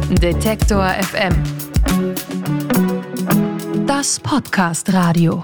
Detektor FM. Das Podcast-Radio.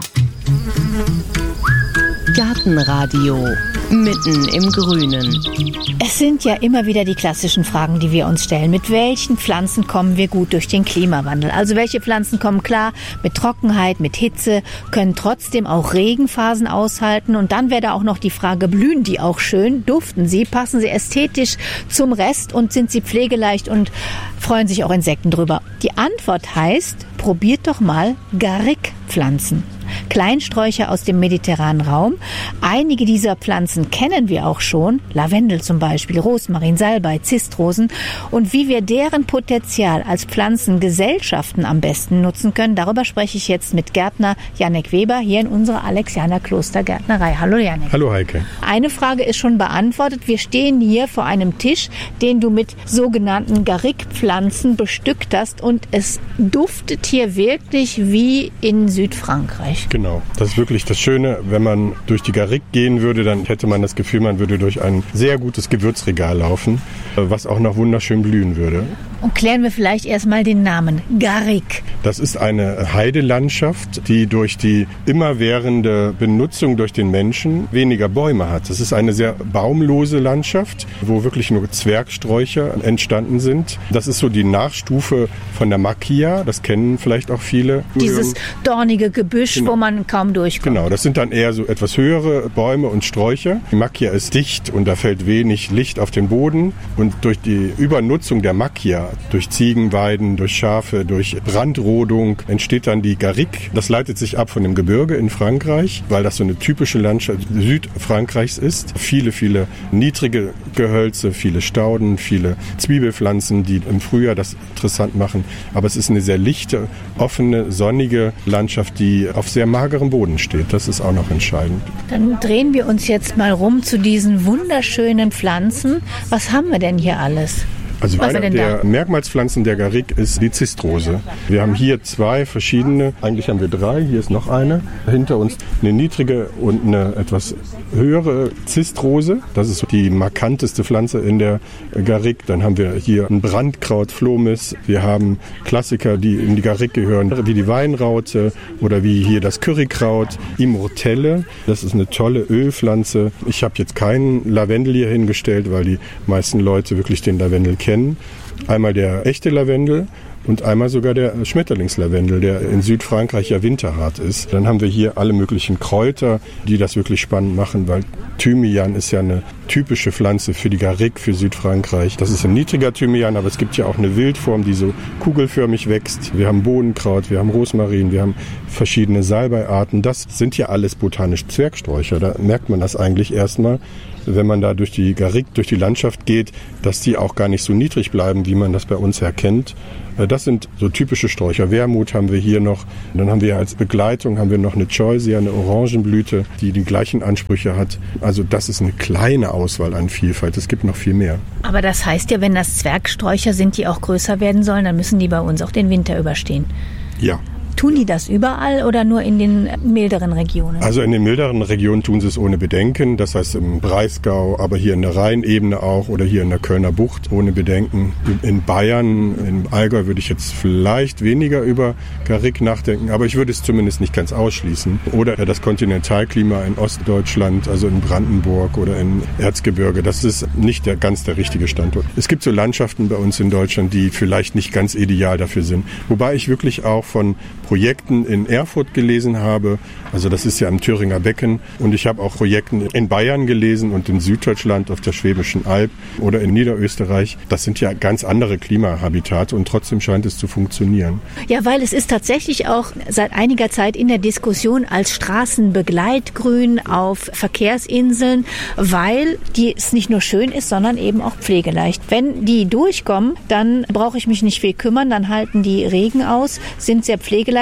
Gartenradio. Mitten im Grünen. Es sind ja immer wieder die klassischen Fragen, die wir uns stellen. Mit welchen Pflanzen kommen wir gut durch den Klimawandel? Also welche Pflanzen kommen klar mit Trockenheit, mit Hitze, können trotzdem auch Regenphasen aushalten? Und dann wäre da auch noch die Frage, blühen die auch schön? Duften sie? Passen sie ästhetisch zum Rest? Und sind sie pflegeleicht und freuen sich auch Insekten drüber? Die Antwort heißt, probiert doch mal Garrick-Pflanzen. Kleinsträucher aus dem mediterranen Raum. Einige dieser Pflanzen kennen wir auch schon. Lavendel zum Beispiel, Rosmarin, Salbei, Zistrosen. Und wie wir deren Potenzial als Pflanzengesellschaften am besten nutzen können, darüber spreche ich jetzt mit Gärtner Jannik Weber hier in unserer Alexianer Klostergärtnerei. Hallo Jannik. Hallo Heike. Eine Frage ist schon beantwortet. Wir stehen hier vor einem Tisch, den du mit sogenannten Garrick-Pflanzen bestückt hast. Und es duftet hier wirklich wie in Südfrankreich. Genau, das ist wirklich das Schöne. Wenn man durch die Garrick gehen würde, dann hätte man das Gefühl, man würde durch ein sehr gutes Gewürzregal laufen, was auch noch wunderschön blühen würde. Und klären wir vielleicht erstmal den Namen Garrick. Das ist eine Heidelandschaft, die durch die immerwährende Benutzung durch den Menschen weniger Bäume hat. Das ist eine sehr baumlose Landschaft, wo wirklich nur Zwergsträucher entstanden sind. Das ist so die Nachstufe von der Macchia, das kennen vielleicht auch viele. Dieses dornige Gebüsch, genau, wo man kaum durchkommt. Genau, das sind dann eher so etwas höhere Bäume und Sträucher. Die Macchia ist dicht und da fällt wenig Licht auf den Boden. Und durch die Übernutzung der Macchia, durch Ziegenweiden, durch Schafe, durch Brandrodung entsteht dann die Garrick. Das leitet sich ab von dem Gebirge in Frankreich, weil das so eine typische Landschaft Südfrankreichs ist. Viele, viele niedrige Gehölze, viele Stauden, viele Zwiebelpflanzen, die im Frühjahr das interessant machen. Aber es ist eine sehr lichte, offene, sonnige Landschaft, die auf sehr magerem Boden steht. Das ist auch noch entscheidend. Dann drehen wir uns jetzt mal rum zu diesen wunderschönen Pflanzen. Was haben wir denn hier alles? Also eine der Merkmalspflanzen der Garrick ist die Zistrose. Wir haben hier zwei verschiedene, eigentlich haben wir drei, hier ist noch eine. Hinter uns eine niedrige und eine etwas höhere Zistrose. Das ist die markanteste Pflanze in der Garrick. Dann haben wir hier ein Brandkraut, Phlomis. Wir haben Klassiker, die in die Garrick gehören, wie die Weinraute oder wie hier das Currykraut, Immortelle. Das ist eine tolle Ölpflanze. Ich habe jetzt keinen Lavendel hier hingestellt, weil die meisten Leute wirklich den Lavendel kennen. Einmal der echte Lavendel und einmal sogar der Schmetterlingslavendel, der in Südfrankreich ja winterhart ist. Dann haben wir hier alle möglichen Kräuter, die das wirklich spannend machen, weil Thymian ist ja eine typische Pflanze für die Garrick, für Südfrankreich. Das ist ein niedriger Thymian, aber es gibt ja auch eine Wildform, die so kugelförmig wächst. Wir haben Bohnenkraut, wir haben Rosmarin, wir haben verschiedene Salbeiarten. Das sind ja alles botanische Zwergsträucher. Da merkt man das eigentlich erstmal, wenn man da durch die Garrick, durch die Landschaft geht, dass die auch gar nicht so niedrig bleiben, wie man das bei uns erkennt. Das sind so typische Sträucher. Wermut haben wir hier noch. Dann haben wir als Begleitung noch eine Choisya, eine Orangenblüte, die die gleichen Ansprüche hat. Also das ist eine kleine Auswahl an Vielfalt. Es gibt noch viel mehr. Aber das heißt ja, wenn das Zwergsträucher sind, die auch größer werden sollen, dann müssen die bei uns auch den Winter überstehen. Ja. Tun die das überall oder nur in den milderen Regionen? Also in den milderen Regionen tun sie es ohne Bedenken. Das heißt im Breisgau, aber hier in der Rheinebene auch oder hier in der Kölner Bucht ohne Bedenken. In Bayern, im Allgäu würde ich jetzt vielleicht weniger über Garrick nachdenken, aber ich würde es zumindest nicht ganz ausschließen. Oder das Kontinentalklima in Ostdeutschland, also in Brandenburg oder in Erzgebirge, das ist nicht ganz der richtige Standort. Es gibt so Landschaften bei uns in Deutschland, die vielleicht nicht ganz ideal dafür sind. Wobei ich wirklich auch von Projekten in Erfurt gelesen habe, also das ist ja am Thüringer Becken, und ich habe auch Projekte in Bayern gelesen und in Süddeutschland auf der Schwäbischen Alb oder in Niederösterreich. Das sind ja ganz andere Klimahabitate und trotzdem scheint es zu funktionieren. Ja, weil es ist tatsächlich auch seit einiger Zeit in der Diskussion als Straßenbegleitgrün auf Verkehrsinseln, weil es nicht nur schön ist, sondern eben auch pflegeleicht. Wenn die durchkommen, dann brauche ich mich nicht viel kümmern, dann halten die Regen aus, sind sehr pflegeleicht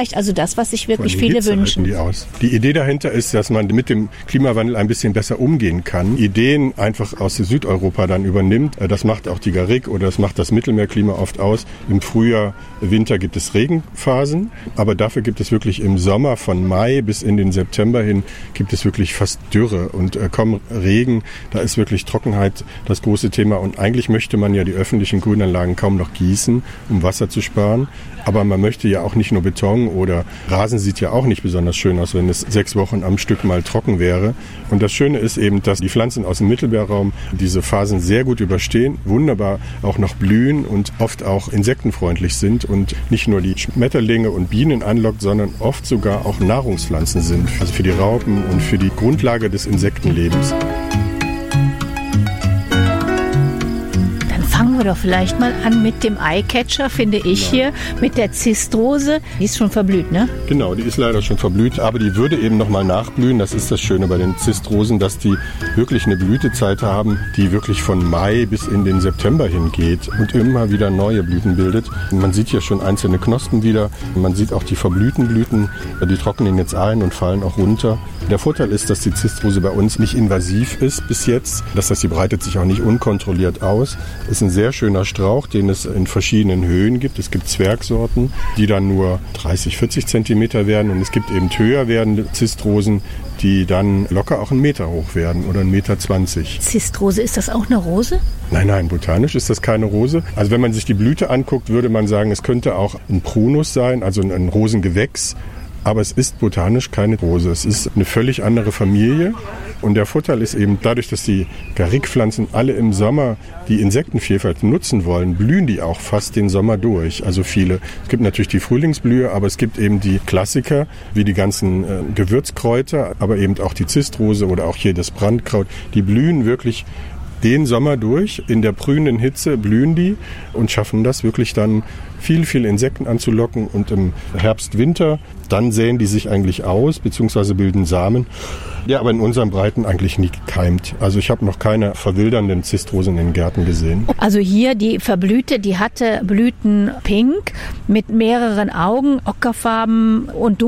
vielleicht also das, was sich wirklich viele Hitze wünschen. halten die aus. Die Idee dahinter ist, dass man mit dem Klimawandel ein bisschen besser umgehen kann. Ideen einfach aus Südeuropa dann übernimmt. Das macht auch die Garrigue oder das macht das Mittelmeerklima oft aus. Im Frühjahr, Winter gibt es Regenphasen, aber dafür gibt es wirklich im Sommer von Mai bis in den September hin gibt es wirklich fast Dürre und kaum Regen. Da ist wirklich Trockenheit das große Thema und eigentlich möchte man ja die öffentlichen Grünanlagen kaum noch gießen, um Wasser zu sparen. Aber man möchte ja auch nicht nur Beton oder Rasen sieht ja auch nicht besonders schön aus, wenn es 6 Wochen am Stück mal trocken wäre. Und das Schöne ist eben, dass die Pflanzen aus dem Mittelmeerraum diese Phasen sehr gut überstehen, wunderbar auch noch blühen und oft auch insektenfreundlich sind und nicht nur die Schmetterlinge und Bienen anlockt, sondern oft sogar auch Nahrungspflanzen sind, also für die Raupen und für die Grundlage des Insektenlebens. Fangen wir doch vielleicht mal an mit dem Eyecatcher, finde ich hier, mit der Zistrose. Die ist schon verblüht, ne? Genau, die ist leider schon verblüht, aber die würde eben nochmal nachblühen. Das ist das Schöne bei den Zistrosen, dass die wirklich eine Blütezeit haben, die wirklich von Mai bis in den September hingeht und immer wieder neue Blüten bildet. Man sieht hier schon einzelne Knospen wieder. Man sieht auch die verblühten Blüten, die trocknen jetzt ein und fallen auch runter. Der Vorteil ist, dass die Zistrose bei uns nicht invasiv ist bis jetzt. Das heißt, sie breitet sich auch nicht unkontrolliert aus. Ist ein sehr schöner Strauch, den es in verschiedenen Höhen gibt. Es gibt Zwergsorten, die dann nur 30, 40 Zentimeter werden. Und es gibt eben höher werdende Zistrosen, die dann locker auch 1 Meter hoch werden oder 1,20 Meter. Zistrose, ist das auch eine Rose? Nein, botanisch ist das keine Rose. Also wenn man sich die Blüte anguckt, würde man sagen, es könnte auch ein Prunus sein, also ein Rosengewächs. Aber es ist botanisch keine Rose. Es ist eine völlig andere Familie. Und der Vorteil ist eben, dadurch, dass die Garrigue-Pflanzen alle im Sommer die Insektenvielfalt nutzen wollen, blühen die auch fast den Sommer durch. Also viele. Es gibt natürlich die Frühlingsblühe, aber es gibt eben die Klassiker, wie die ganzen Gewürzkräuter, aber eben auch die Zistrose oder auch hier das Brandkraut. Die blühen wirklich den Sommer durch. In der prühenden Hitze blühen die und schaffen das wirklich dann, viel Insekten anzulocken. Und im Herbst, Winter, dann säen die sich eigentlich aus, beziehungsweise bilden Samen. Ja, aber in unseren Breiten eigentlich nie gekeimt. Also ich habe noch keine verwildernden Zistrosen in den Gärten gesehen. Also hier die verblühte, die hatte Blüten pink mit mehreren Augen, ockerfarben und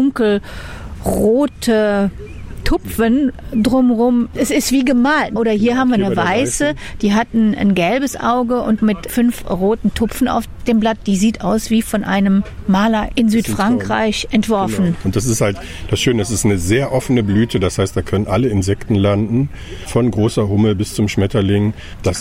dunkelrote Tupfen drumherum. Es ist wie gemalt. Oder hier haben wir eine weiße, die hat ein gelbes Auge und mit 5 roten Tupfen auf dem Blatt. Die sieht aus wie von einem Maler in Südfrankreich entworfen. Genau. Und das ist halt das Schöne, es ist eine sehr offene Blüte. Das heißt, da können alle Insekten landen, von großer Hummel bis zum Schmetterling.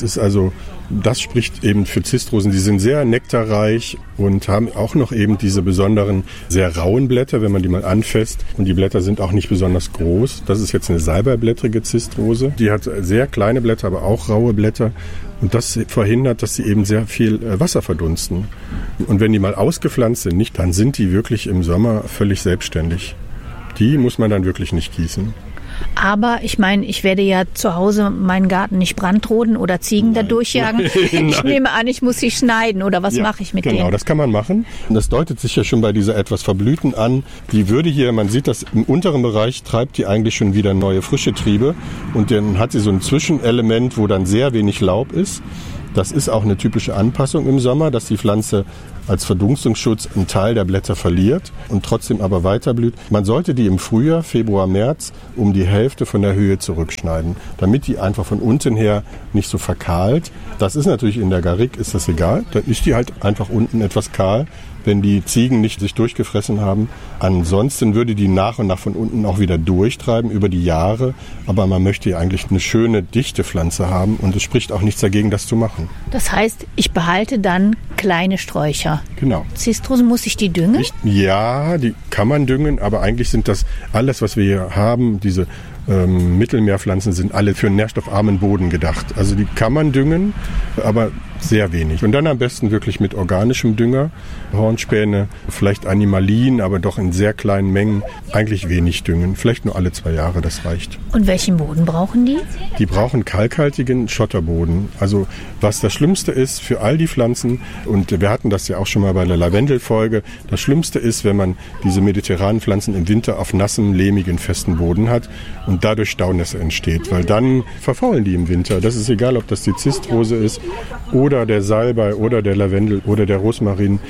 Das spricht eben für Zistrosen. Die sind sehr nektarreich und haben auch noch eben diese besonderen, sehr rauen Blätter, wenn man die mal anfasst. Und die Blätter sind auch nicht besonders groß. Das ist jetzt eine salbeiblättrige Zistrose. Die hat sehr kleine Blätter, aber auch raue Blätter. Und das verhindert, dass sie eben sehr viel Wasser verdunsten. Und wenn die mal ausgepflanzt sind, dann sind die wirklich im Sommer völlig selbstständig. Die muss man dann wirklich nicht gießen. Aber ich meine, ich werde ja zu Hause meinen Garten nicht brandroden oder Ziegen da durchjagen. Ich nehme an, ich muss sie schneiden oder was mache ich mit denen? Genau, das kann man machen. Und das deutet sich ja schon bei dieser etwas verblühten an. Die würde hier, man sieht das im unteren Bereich, treibt die eigentlich schon wieder neue frische Triebe. Und dann hat sie so ein Zwischenelement, wo dann sehr wenig Laub ist. Das ist auch eine typische Anpassung im Sommer, dass die Pflanze als Verdunstungsschutz einen Teil der Blätter verliert und trotzdem aber weiter blüht. Man sollte die im Frühjahr, Februar, März um die Hälfte von der Höhe zurückschneiden, damit die einfach von unten her nicht so verkahlt. Das ist natürlich in der Garrigue, ist das egal. Dann ist die halt einfach unten etwas kahl, wenn die Ziegen nicht sich durchgefressen haben. Ansonsten würde die nach und nach von unten auch wieder durchtreiben über die Jahre. Aber man möchte ja eigentlich eine schöne, dichte Pflanze haben und es spricht auch nichts dagegen, das zu machen. Das heißt, ich behalte dann kleine Sträucher. Genau. Zistrosen, muss ich die düngen? Ja, die kann man düngen, aber eigentlich sind das alles, was wir hier haben, diese Mittelmeerpflanzen sind alle für einen nährstoffarmen Boden gedacht. Also die kann man düngen, aber sehr wenig. Und dann am besten wirklich mit organischem Dünger. Hornspäne, vielleicht Animalien, aber doch in sehr kleinen Mengen. Eigentlich wenig düngen. Vielleicht nur alle 2 Jahre, das reicht. Und welchen Boden brauchen die? Die brauchen kalkhaltigen Schotterboden. Also was das Schlimmste ist für all die Pflanzen, und wir hatten das ja auch schon mal bei der Lavendelfolge, das Schlimmste ist, wenn man diese mediterranen Pflanzen im Winter auf nassem, lehmigen, festen Boden hat und dadurch Staunässe entsteht, weil dann verfaulen die im Winter. Das ist egal, ob das die Zistrose ist oder der Salbei oder der Lavendel oder der Rosmarin.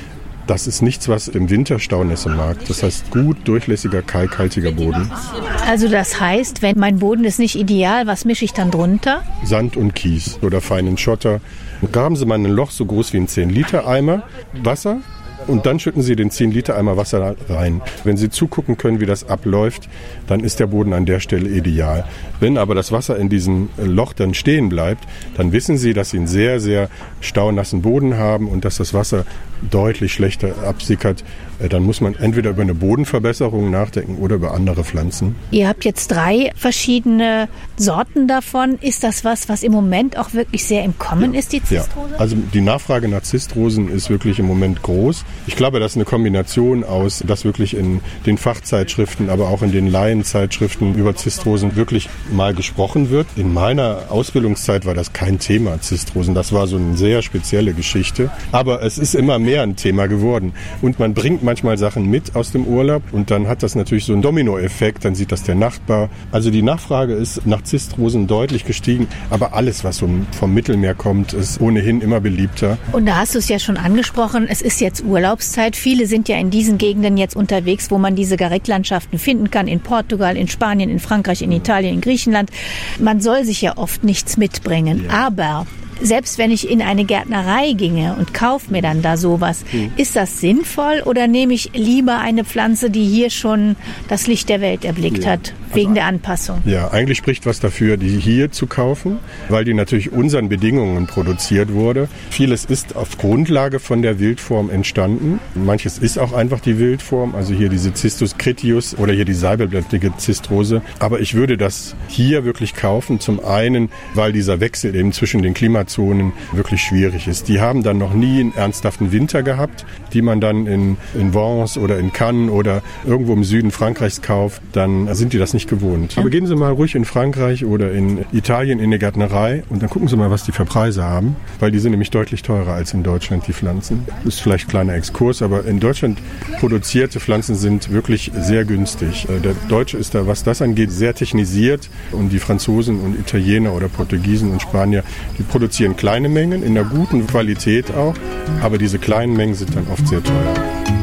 das ist nichts, was im Winter Staunässe mag. Das heißt gut durchlässiger, kalkhaltiger Boden. Also das heißt, wenn mein Boden ist nicht ideal, was mische ich dann drunter? Sand und Kies oder feinen Schotter. Graben Sie mal ein Loch so groß wie ein 10-Liter-Eimer Wasser. Und dann schütten Sie den 10-Liter-Eimer Wasser rein. Wenn Sie zugucken können, wie das abläuft, dann ist der Boden an der Stelle ideal. Wenn aber das Wasser in diesem Loch dann stehen bleibt, dann wissen Sie, dass Sie einen sehr, sehr staunassen Boden haben und dass das Wasser deutlich schlechter absickert. Dann muss man entweder über eine Bodenverbesserung nachdenken oder über andere Pflanzen. Ihr habt jetzt 3 verschiedene Sorten davon. Ist das was im Moment auch wirklich sehr im Kommen ist, die Zistrose? Ja, also die Nachfrage nach Zistrosen ist wirklich im Moment groß. Ich glaube, das ist eine Kombination aus, dass wirklich in den Fachzeitschriften, aber auch in den Laienzeitschriften über Zistrosen wirklich mal gesprochen wird. In meiner Ausbildungszeit war das kein Thema, Zistrosen. Das war so eine sehr spezielle Geschichte. Aber es ist immer mehr ein Thema geworden. Und man bringt manchmal Sachen mit aus dem Urlaub und dann hat das natürlich so einen Dominoeffekt. Dann sieht das der Nachbar. Also die Nachfrage ist nach Zistrosen deutlich gestiegen. Aber alles, was vom Mittelmeer kommt, ist ohnehin immer beliebter. Und da hast du es ja schon angesprochen. Es ist jetzt Urlaubszeit. Viele sind ja in diesen Gegenden jetzt unterwegs, wo man diese Garrigue-Landschaften finden kann. In Portugal, in Spanien, in Frankreich, in Italien, in Griechenland. Man soll sich ja oft nichts mitbringen. Ja. Aber selbst wenn ich in eine Gärtnerei ginge und kaufe mir dann da sowas, ist das sinnvoll oder nehme ich lieber eine Pflanze, die hier schon das Licht der Welt erblickt hat, wegen der Anpassung? Ja, eigentlich spricht was dafür, die hier zu kaufen, weil die natürlich unseren Bedingungen produziert wurde. Vieles ist auf Grundlage von der Wildform entstanden. Manches ist auch einfach die Wildform, also hier diese Cistus critius oder hier die säbelblättrige Zistrose. Aber ich würde das hier wirklich kaufen, zum einen, weil dieser Wechsel eben zwischen den Klimazonen wirklich schwierig ist. Die haben dann noch nie einen ernsthaften Winter gehabt, die man dann in Vence oder in Cannes oder irgendwo im Süden Frankreichs kauft, dann sind die das nicht gewohnt. Aber gehen Sie mal ruhig in Frankreich oder in Italien in eine Gärtnerei und dann gucken Sie mal, was die für Preise haben, weil die sind nämlich deutlich teurer als in Deutschland, die Pflanzen. Das ist vielleicht ein kleiner Exkurs, aber in Deutschland produzierte Pflanzen sind wirklich sehr günstig. Der Deutsche ist da, was das angeht, sehr technisiert und die Franzosen und Italiener oder Portugiesen und Spanier, die produzieren kleine Mengen, in einer guten Qualität auch, aber diese kleinen Mengen sind dann oft sehr teuer.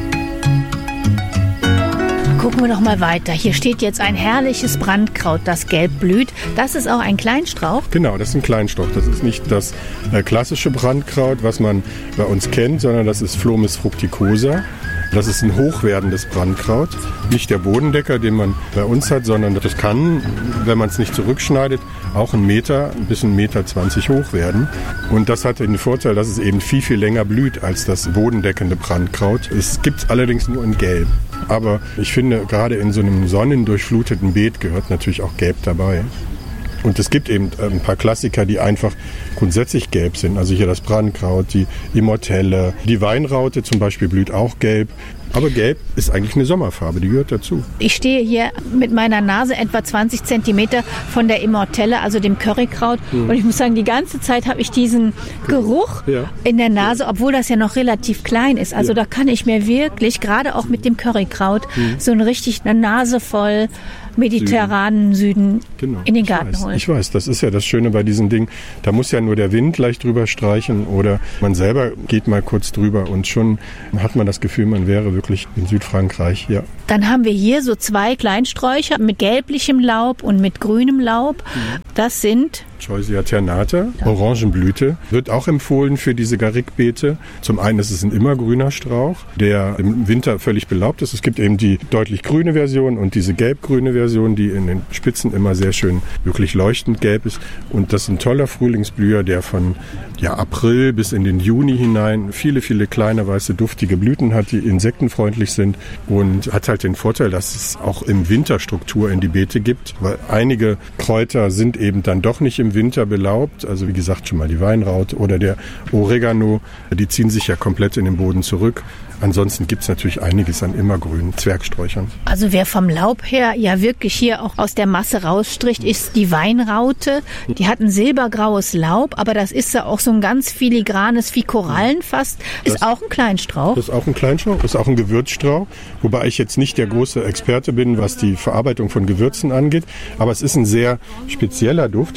Gucken wir noch mal weiter. Hier steht jetzt ein herrliches Brandkraut, das gelb blüht. Das ist auch ein Kleinstrauch? Genau, das ist ein Kleinstrauch. Das ist nicht das klassische Brandkraut, was man bei uns kennt, sondern das ist Phlomis fructicosa. Das ist ein hochwerdendes Brandkraut. Nicht der Bodendecker, den man bei uns hat, sondern das kann, wenn man es nicht zurückschneidet, auch ein bis 1,20 Meter hoch werden. Und das hat den Vorteil, dass es eben viel, viel länger blüht als das bodendeckende Brandkraut. Es gibt es allerdings nur in Gelb. Aber ich finde, gerade in so einem sonnendurchfluteten Beet gehört natürlich auch Gelb dabei. Und es gibt eben ein paar Klassiker, die einfach grundsätzlich gelb sind. Also hier das Brandkraut, die Immortelle, die Weinraute zum Beispiel blüht auch gelb. Aber gelb ist eigentlich eine Sommerfarbe, die gehört dazu. Ich stehe hier mit meiner Nase etwa 20 Zentimeter von der Immortelle, also dem Currykraut. Und ich muss sagen, die ganze Zeit habe ich diesen Geruch in der Nase, obwohl das ja noch relativ klein ist. Also da kann ich mir wirklich, gerade auch mit dem Currykraut, so eine Nase voll mediterranen Süden in den Garten holen. Ich weiß, das ist ja das Schöne bei diesen Dingen. Da muss ja nur der Wind leicht drüber streichen oder man selber geht mal kurz drüber und schon hat man das Gefühl, man wäre wirklich in Südfrankreich. Ja. Dann haben wir hier so 2 Kleinsträucher mit gelblichem Laub und mit grünem Laub. Das sind Choisya ternata, Orangenblüte, wird auch empfohlen für diese Garrigue-Beete. Zum einen ist es ein immergrüner Strauch, der im Winter völlig belaubt ist. Es gibt eben die deutlich grüne Version und diese gelbgrüne Version, die in den Spitzen immer sehr schön wirklich leuchtend gelb ist. Und das ist ein toller Frühlingsblüher, der von April bis in den Juni hinein viele, viele kleine, weiße, duftige Blüten hat, die insektenfreundlich sind und hat halt den Vorteil, dass es auch im Winter Struktur in die Beete gibt, weil einige Kräuter sind eben dann doch nicht im Winter belaubt, also wie gesagt schon mal die Weinraute oder der Oregano, die ziehen sich ja komplett in den Boden zurück. Ansonsten gibt es natürlich einiges an immergrünen Zwergsträuchern. Also wer vom Laub her ja wirklich hier auch aus der Masse rausstricht, ist die Weinraute. Die hat ein silbergraues Laub, aber das ist ja auch so ein ganz filigranes, wie Korallen fast. Ist auch ein Kleinstrauch. Das ist auch ein Kleinstrauch, ist auch ein Gewürzstrauch. Wobei ich jetzt nicht der große Experte bin, was die Verarbeitung von Gewürzen angeht. Aber es ist ein sehr spezieller Duft. Ein bisschen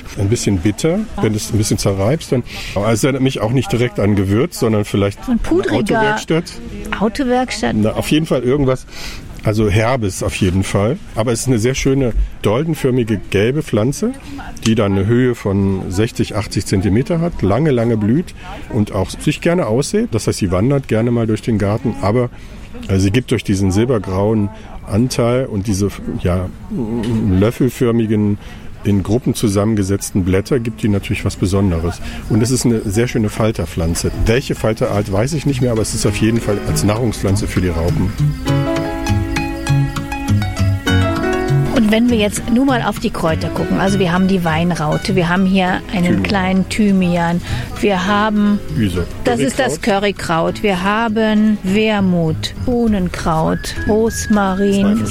bisschen bitter, wenn du es ein bisschen zerreibst. Dann, aber es erinnert mich auch nicht direkt an Gewürz, sondern vielleicht so ein pudriger Autowerkstatt. Na, auf jeden Fall irgendwas. Also Herbes auf jeden Fall. Aber es ist eine sehr schöne, doldenförmige gelbe Pflanze, die dann eine Höhe von 60, 80 Zentimeter hat, lange blüht und auch sich gerne aussät. Das heißt, sie wandert gerne mal durch den Garten, aber sie gibt durch diesen silbergrauen Anteil und diese löffelförmigen, in Gruppen zusammengesetzten Blätter gibt die natürlich was Besonderes. Und es ist eine sehr schöne Falterpflanze. Welche Falterart weiß ich nicht mehr, aber es ist auf jeden Fall als Nahrungspflanze für die Raupen. Und wenn wir jetzt nur mal auf die Kräuter gucken, also wir haben die Weinraute, wir haben hier einen kleinen Thymian, wir haben, das ist das Currykraut, wir haben Wermut, Bohnenkraut, Rosmarin,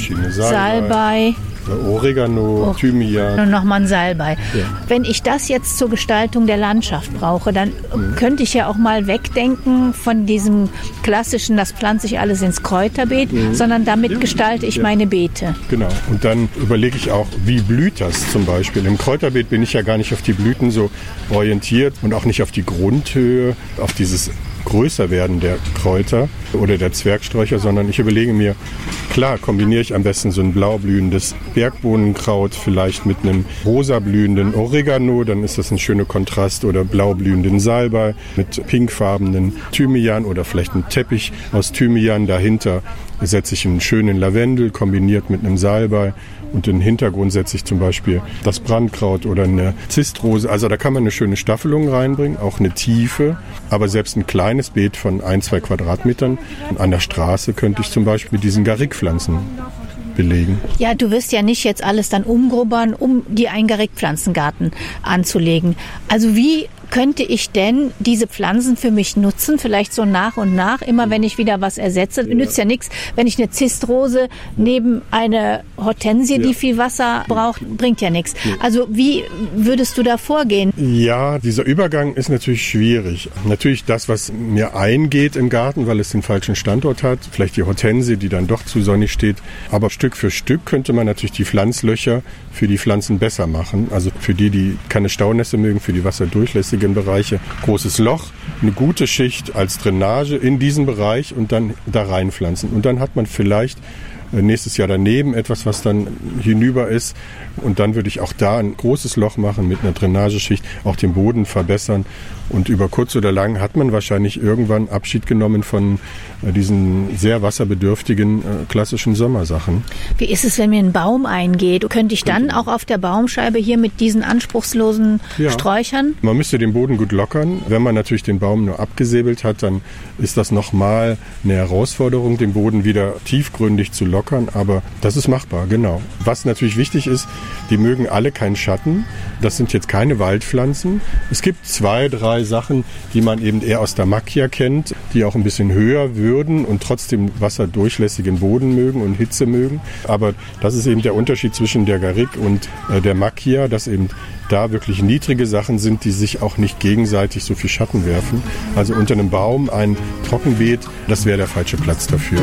Salbei, Oregano, Thymian. Und nochmal ein Salbei. Ja. Wenn ich das jetzt zur Gestaltung der Landschaft brauche, dann könnte ich ja auch mal wegdenken von diesem klassischen, das pflanze ich alles ins Kräuterbeet, sondern damit gestalte ich meine Beete. Genau. Und dann überlege ich auch, wie blüht das zum Beispiel. Im Kräuterbeet bin ich ja gar nicht auf die Blüten so orientiert und auch nicht auf die Grundhöhe, auf dieses Größerwerden der Kräuter oder der Zwergsträucher, sondern ich überlege mir, klar, kombiniere ich am besten so ein blau blühendes Bergbohnenkraut vielleicht mit einem rosa blühenden Oregano, dann ist das ein schöner Kontrast, oder blau blühenden Salbei mit pinkfarbenen Thymian oder vielleicht ein Teppich aus Thymian. Dahinter setze ich einen schönen Lavendel kombiniert mit einem Salbei. Und im Hintergrund setze ich zum Beispiel das Brandkraut oder eine Zistrose. Also da kann man eine schöne Staffelung reinbringen, auch eine Tiefe. Aber selbst ein kleines Beet von 1-2 Quadratmetern an der Straße könnte ich zum Beispiel mit diesen Garrikpflanzen belegen. Ja, du wirst ja nicht jetzt alles dann umgrubbern, um dir einen Garrikpflanzengarten anzulegen. Also wie könnte ich denn diese Pflanzen für mich nutzen? Vielleicht so nach und nach, immer wenn ich wieder was ersetze. Nützt ja nichts, wenn ich eine Zistrose neben eine Hortensie, die viel Wasser braucht, bringt ja nichts. Also wie würdest du da vorgehen? Ja, dieser Übergang ist natürlich schwierig. Natürlich das, was mir eingeht im Garten, weil es den falschen Standort hat. Vielleicht die Hortensie, die dann doch zu sonnig steht. Aber Stück für Stück könnte man natürlich die Pflanzlöcher für die Pflanzen besser machen. Also für die keine Staunässe mögen, für die wasserdurchlässigen Bereiche. Großes Loch, eine gute Schicht als Drainage in diesen Bereich und dann da reinpflanzen. Und dann hat man vielleicht nächstes Jahr daneben etwas, was dann hinüber ist. Und dann würde ich auch da ein großes Loch machen mit einer Drainageschicht, auch den Boden verbessern. Und über kurz oder lang hat man wahrscheinlich irgendwann Abschied genommen von diesen sehr wasserbedürftigen klassischen Sommersachen. Wie ist es, wenn mir ein Baum eingeht? Könnte ich dann auch auf der Baumscheibe hier mit diesen anspruchslosen Sträuchern? Man müsste den Boden gut lockern. Wenn man natürlich den Baum nur abgesäbelt hat, dann ist das nochmal eine Herausforderung, den Boden wieder tiefgründig zu lockern. Aber das ist machbar, genau. Was natürlich wichtig ist, die mögen alle keinen Schatten. Das sind jetzt keine Waldpflanzen. Es gibt 2, 3 Sachen, die man eben eher aus der Macchia kennt, die auch ein bisschen höher würden und trotzdem wasserdurchlässigen Boden mögen und Hitze mögen. Aber das ist eben der Unterschied zwischen der Garrick und der Macchia, dass eben da wirklich niedrige Sachen sind, die sich auch nicht gegenseitig so viel Schatten werfen. Also unter einem Baum ein Trockenbeet, das wäre der falsche Platz dafür.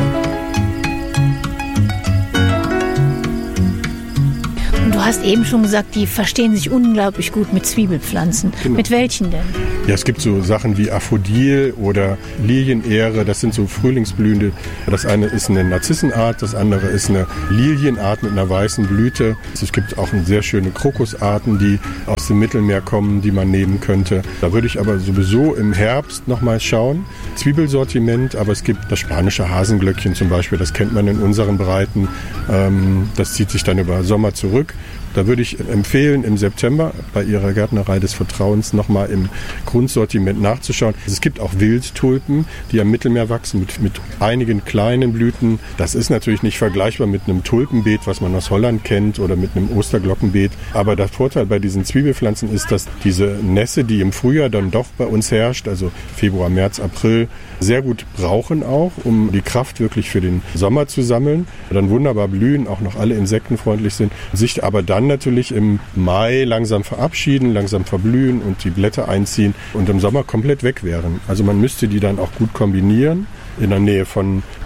Du hast eben schon gesagt, die verstehen sich unglaublich gut mit Zwiebelpflanzen. Genau. Mit welchen denn? Ja, es gibt so Sachen wie Aphrodil oder Lilienähre, das sind so frühlingsblühende. Das eine ist eine Narzissenart, das andere ist eine Lilienart mit einer weißen Blüte. Es gibt auch sehr schöne Krokusarten, die aus dem Mittelmeer kommen, die man nehmen könnte. Da würde ich aber sowieso im Herbst nochmal schauen. Zwiebelsortiment, aber es gibt das spanische Hasenglöckchen zum Beispiel, das kennt man in unseren Breiten. Das zieht sich dann über Sommer zurück. Da würde ich empfehlen, im September bei Ihrer Gärtnerei des Vertrauens nochmal im Grundsortiment nachzuschauen. Es gibt auch Wildtulpen, die am Mittelmeer wachsen mit einigen kleinen Blüten. Das ist natürlich nicht vergleichbar mit einem Tulpenbeet, was man aus Holland kennt, oder mit einem Osterglockenbeet. Aber der Vorteil bei diesen Zwiebelpflanzen ist, dass diese Nässe, die im Frühjahr dann doch bei uns herrscht, also Februar, März, April, sehr gut brauchen auch, um die Kraft wirklich für den Sommer zu sammeln. Dann wunderbar blühen, auch noch alle insektenfreundlich sind, sich aber dann natürlich im Mai langsam verabschieden, langsam verblühen und die Blätter einziehen und im Sommer komplett weg wären. Also man müsste die dann auch gut kombinieren in der Nähe von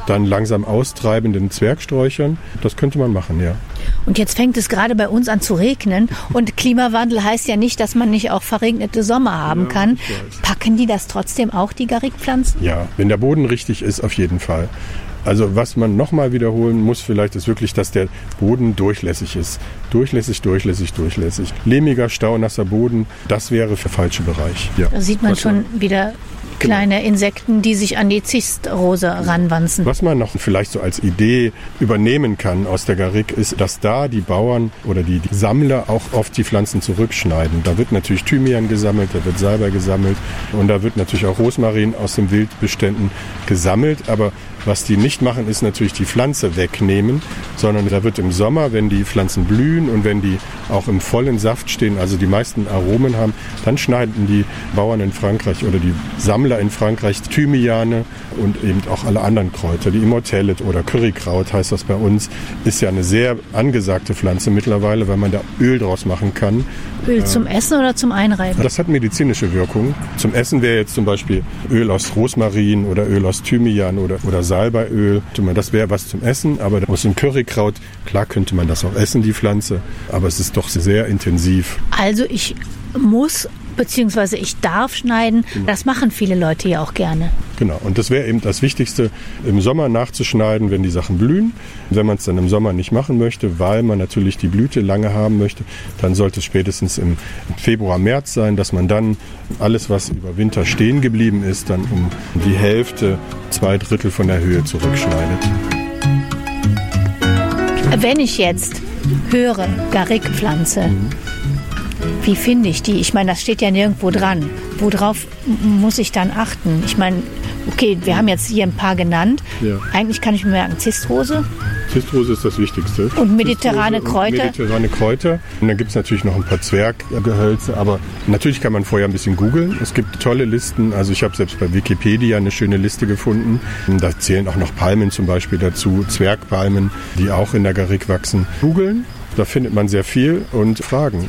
dann langsam austreibenden Zwergsträuchern. Das könnte man machen, ja. Und jetzt fängt es gerade bei uns an zu regnen. Und Klimawandel heißt ja nicht, dass man nicht auch verregnete Sommer haben kann. Packen die das trotzdem auch, die Garrigpflanzen? Ja, wenn der Boden richtig ist, auf jeden Fall. Also was man nochmal wiederholen muss vielleicht, ist wirklich, dass der Boden durchlässig ist. Durchlässig. Lehmiger, staunasser Boden, das wäre der falsche Bereich. Ja. Da sieht man schon wieder kleine Insekten, die sich an die Zistrose ranwanzen. Was man noch vielleicht so als Idee übernehmen kann aus der Garrigue ist, dass da die Bauern oder die Sammler auch oft die Pflanzen zurückschneiden. Da wird natürlich Thymian gesammelt, da wird Salbei gesammelt und da wird natürlich auch Rosmarin aus den Wildbeständen gesammelt. Aber was die nicht machen, ist natürlich die Pflanze wegnehmen, sondern da wird im Sommer, wenn die Pflanzen blühen und wenn die auch im vollen Saft stehen, also die meisten Aromen haben, dann schneiden die Bauern in Frankreich oder die Sammler in Frankreich Thymiane und eben auch alle anderen Kräuter. Die Immortelle oder Currykraut heißt das bei uns, ist ja eine sehr angesagte Pflanze mittlerweile, weil man da Öl draus machen kann. Öl zum Essen oder zum Einreiben? Das hat medizinische Wirkung. Zum Essen wäre jetzt zum Beispiel Öl aus Rosmarin oder Öl aus Thymian oder Salbeiöl. Das wäre was zum Essen, aber aus dem Currykraut, klar könnte man das auch essen, die Pflanze, aber es ist doch sehr intensiv. Also ich muss bzw. ich darf schneiden, das machen viele Leute ja auch gerne. Genau, und das wäre eben das Wichtigste, im Sommer nachzuschneiden, wenn die Sachen blühen. Wenn man es dann im Sommer nicht machen möchte, weil man natürlich die Blüte lange haben möchte, dann sollte es spätestens im Februar, März sein, dass man dann alles, was über Winter stehen geblieben ist, dann um die Hälfte, 2/3 von der Höhe zurückschneidet. Wenn ich jetzt höre, Garrigpflanze, wie finde ich die? Ich meine, das steht ja nirgendwo dran. Worauf muss ich dann achten? Ich meine, okay, wir haben jetzt hier ein paar genannt. Ja. Eigentlich kann ich mir merken, Zistrose. Zistrose ist das Wichtigste. Und mediterrane Kräuter. Und dann gibt es natürlich noch ein paar Zwerggehölze. Aber natürlich kann man vorher ein bisschen googeln. Es gibt tolle Listen. Also ich habe selbst bei Wikipedia eine schöne Liste gefunden. Da zählen auch noch Palmen zum Beispiel dazu. Zwergpalmen, die auch in der Garrigue wachsen. Googeln. Da findet man sehr viel und Fragen.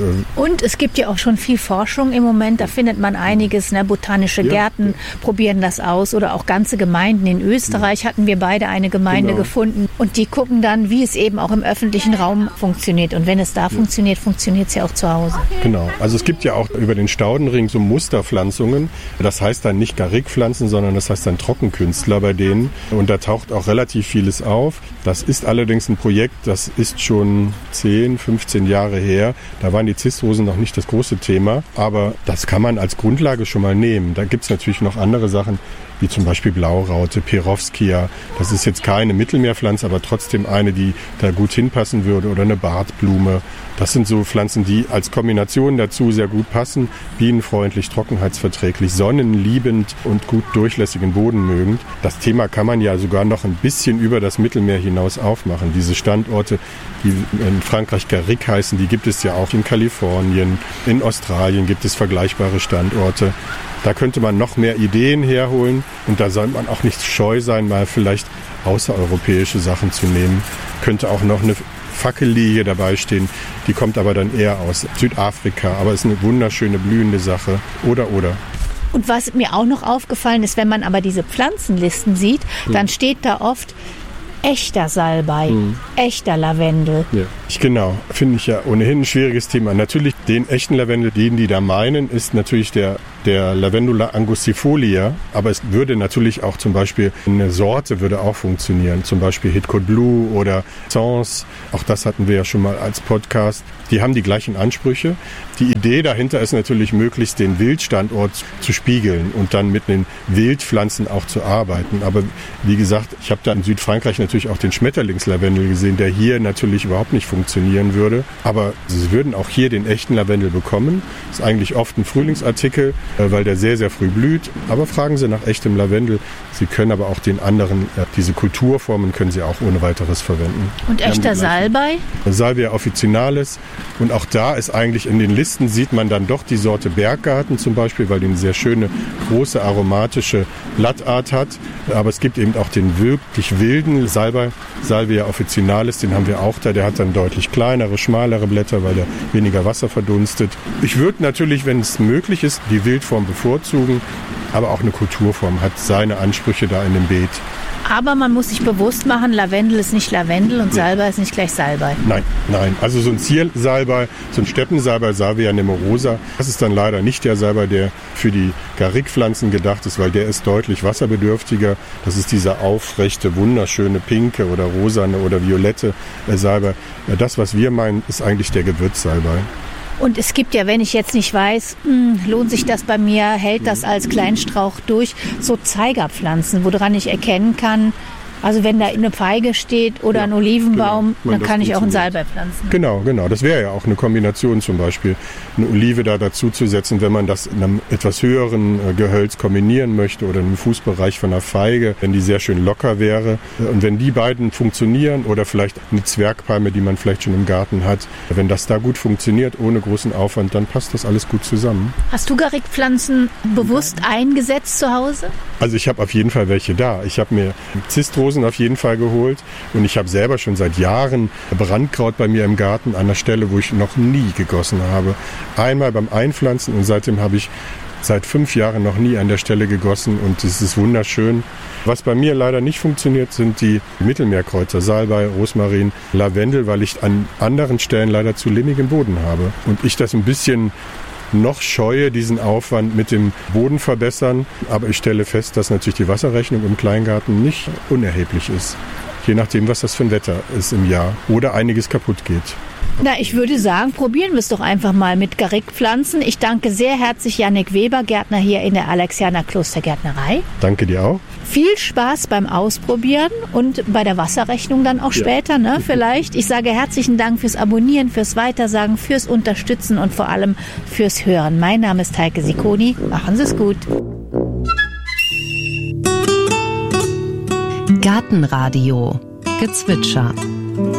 Und es gibt ja auch schon viel Forschung im Moment. Da findet man einiges. Botanische Gärten probieren das aus. Oder auch ganze Gemeinden. In Österreich hatten wir beide eine Gemeinde gefunden. Und die gucken dann, wie es eben auch im öffentlichen Raum funktioniert. Und wenn es da funktioniert, funktioniert es ja auch zu Hause. Genau. Also es gibt ja auch über den Staudenring so Musterpflanzungen. Das heißt dann nicht Garrigpflanzen, sondern das heißt dann Trockenkünstler bei denen. Und da taucht auch relativ vieles auf. Das ist allerdings ein Projekt, das ist schon 10, 15 Jahre her. Da waren die Zistrosen noch nicht das große Thema, aber das kann man als Grundlage schon mal nehmen. Da gibt es natürlich noch andere Sachen, wie zum Beispiel Blauraute, Perovskia. Das ist jetzt keine Mittelmeerpflanze, aber trotzdem eine, die da gut hinpassen würde, oder eine Bartblume. Das sind so Pflanzen, die als Kombination dazu sehr gut passen, bienenfreundlich, trockenheitsverträglich, sonnenliebend und gut durchlässigen Boden mögend. Das Thema kann man ja sogar noch ein bisschen über das Mittelmeer hinaus aufmachen. Diese Standorte, die in Frankreich Garrigue heißen, die gibt es ja auch in Kalifornien, in Australien gibt es vergleichbare Standorte. Da könnte man noch mehr Ideen herholen und da soll man auch nicht scheu sein, mal vielleicht außereuropäische Sachen zu nehmen. Könnte auch noch eine Fackellilie dabei stehen, die kommt aber dann eher aus Südafrika, aber ist eine wunderschöne blühende Sache. Oder. Und was mir auch noch aufgefallen ist, wenn man aber diese Pflanzenlisten sieht, dann steht da oft echter Salbei, echter Lavendel. Ja. Genau, finde ich ja ohnehin ein schwieriges Thema. Natürlich den echten Lavendel, den die da meinen, ist natürlich der Lavendula angustifolia, aber es würde natürlich auch zum Beispiel eine Sorte würde auch funktionieren, zum Beispiel Hitcot Blue oder Sens, auch das hatten wir ja schon mal als Podcast. Die haben die gleichen Ansprüche. Die Idee dahinter ist natürlich, möglichst den Wildstandort zu spiegeln und dann mit den Wildpflanzen auch zu arbeiten. Aber wie gesagt, ich habe da in Südfrankreich natürlich auch den Schmetterlingslavendel gesehen, der hier natürlich überhaupt nicht funktionieren würde. Aber sie würden auch hier den echten Lavendel bekommen. Das ist eigentlich oft ein Frühlingsartikel, weil der sehr, sehr früh blüht. Aber fragen Sie nach echtem Lavendel. Sie können aber auch den anderen, diese Kulturformen können Sie auch ohne weiteres verwenden. Und echter Salbei? Salvia officinalis. Und auch da ist eigentlich in den Listen sieht man dann doch die Sorte Berggarten zum Beispiel, weil die eine sehr schöne, große, aromatische Blattart hat. Aber es gibt eben auch den wirklich wilden Salbei, Salvia officinalis, den haben wir auch da. Der hat dann deutlich kleinere, schmalere Blätter, weil der weniger Wasser verdunstet. Ich würde natürlich, wenn es möglich ist, die Wildform bevorzugen. aber auch eine Kulturform, hat seine Ansprüche da in dem Beet. Aber man muss sich bewusst machen, Lavendel ist nicht Lavendel und Salbei ist nicht gleich Salbei. Nein. Also so ein Ziersalbei, so ein Steppensalbei, Salvia nemorosa, das ist dann leider nicht der Salbei, der für die Garrigpflanzen gedacht ist, weil der ist deutlich wasserbedürftiger. Das ist dieser aufrechte, wunderschöne, pinke oder rosane oder violette Salbei. Das, was wir meinen, ist eigentlich der Gewürzsalbei. Und es gibt ja, wenn ich jetzt nicht weiß, lohnt sich das bei mir, hält das als Kleinstrauch durch, so Zeigerpflanzen, woran ich erkennen kann, also wenn da eine Feige steht oder ein Olivenbaum, genau, dann kann ich auch einen Salbei pflanzen. Genau. Das wäre ja auch eine Kombination, zum Beispiel eine Olive da dazu zu setzen, wenn man das in einem etwas höheren Gehölz kombinieren möchte oder im Fußbereich von einer Feige, wenn die sehr schön locker wäre. Und wenn die beiden funktionieren oder vielleicht eine Zwergpalme, die man vielleicht schon im Garten hat, wenn das da gut funktioniert, ohne großen Aufwand, dann passt das alles gut zusammen. Hast du Garrigpflanzen bewusst eingesetzt zu Hause? Also ich habe auf jeden Fall welche da. Ich habe mir Zistrosen auf jeden Fall geholt und ich habe selber schon seit Jahren Brandkraut bei mir im Garten an der Stelle, wo ich noch nie gegossen habe. Einmal beim Einpflanzen und seitdem habe ich seit 5 Jahren noch nie an der Stelle gegossen und es ist wunderschön. Was bei mir leider nicht funktioniert, sind die Mittelmeerkreuzer, Salbei, Rosmarin, Lavendel, weil ich an anderen Stellen leider zu lehmigen Boden habe und ich das ein bisschen noch scheue, diesen Aufwand mit dem Boden verbessern. Aber ich stelle fest, dass natürlich die Wasserrechnung im Kleingarten nicht unerheblich ist. Je nachdem, was das für ein Wetter ist im Jahr oder einiges kaputt geht. Na, ich würde sagen, probieren wir es doch einfach mal mit Garrigpflanzen. Ich danke sehr herzlich Jannik Weber, Gärtner hier in der Alexianer Klostergärtnerei. Danke dir auch. Viel Spaß beim Ausprobieren und bei der Wasserrechnung dann auch später, ne? Vielleicht. Ich sage herzlichen Dank fürs Abonnieren, fürs Weitersagen, fürs Unterstützen und vor allem fürs Hören. Mein Name ist Heike Sicconi. Machen Sie es gut. Gartenradio Gezwitscher.